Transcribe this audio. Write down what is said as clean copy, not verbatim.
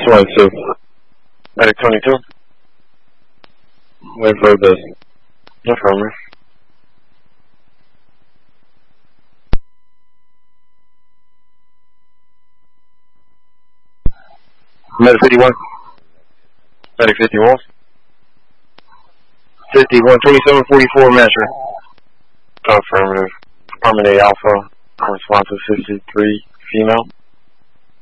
612. Medic 22. Wait for the informer. Medic 51. Medic 51. 51, 2744 measure. Affirmative. Department A Alpha. Responsive 63 female.